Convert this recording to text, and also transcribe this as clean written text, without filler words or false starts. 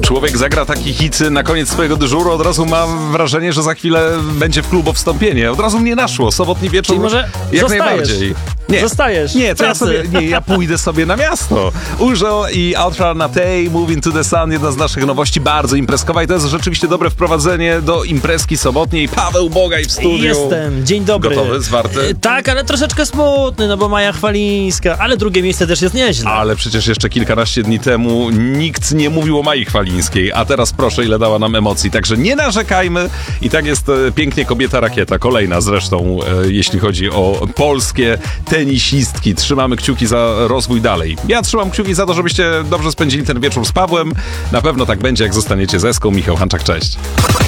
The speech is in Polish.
Człowiek zagra taki hit na koniec swojego dyżuru, od razu mam wrażenie, że za chwilę będzie w klubu wstąpienie. Od razu mnie naszło, sobotni wieczór. Czyli może jak zostajesz. najbardziej. Nie. Zostajesz. Nie, to pracy. ja pójdę sobie na miasto. Ujo i Ultra Natei, Moving to the Sun, jedna z naszych nowości, bardzo imprezkowa i to jest rzeczywiście dobre wprowadzenie do imprezki sobotniej. Paweł Bogaj w studiu. Jestem, dzień dobry. Gotowy, zwarty? Tak, ale troszeczkę smutny, no bo Maja Chwalińska, ale drugie miejsce też jest nieźle. Ale przecież jeszcze kilkanaście dni temu nikt nie mówił o Mai Chwalińskiej, a teraz proszę, ile dała nam emocji. Także nie narzekajmy i tak jest pięknie Kobieta Rakieta, kolejna zresztą, jeśli chodzi o polskie tenisistki. Trzymamy kciuki za rozwój dalej. Ja trzymam kciuki za to, żebyście dobrze spędzili ten wieczór z Pawłem. Na pewno tak będzie, jak zostaniecie z Eską. Michał Hanczak, cześć.